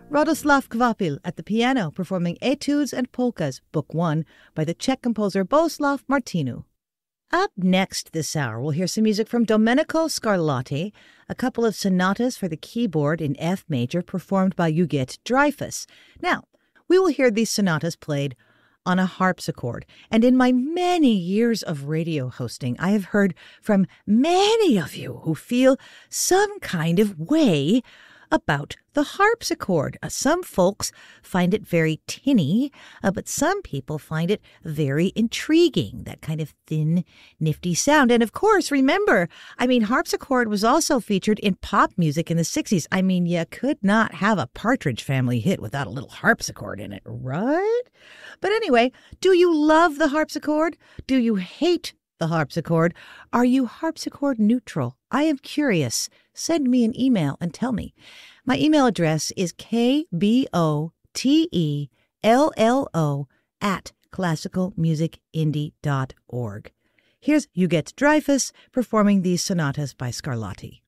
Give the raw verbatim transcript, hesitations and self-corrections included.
Radoslav Kvapil at the piano performing Etudes and Polkas, Book one, by the Czech composer Bohuslav Martinu. Up next this hour, we'll hear some music from Domenico Scarlatti, a couple of sonatas for the keyboard in F major performed by Huguette Dreyfus. Now, we will hear these sonatas played on a harpsichord. And in my many years of radio hosting, I have heard from many of you who feel some kind of way about the harpsichord. Uh, some folks find it very tinny, uh, but some people find it very intriguing, that kind of thin, nifty sound. And of course, remember, I mean, harpsichord was also featured in pop music in the sixties. I mean, you could not have a Partridge Family hit without a little harpsichord in it, right? But anyway, do you love the harpsichord? Do you hate the harpsichord? Are you harpsichord neutral? I am curious. Send me an email and tell me. My email address is k b o t e l l o at classical music indie dot org. Here's Huguette Dreyfus performing these sonatas by Scarlatti.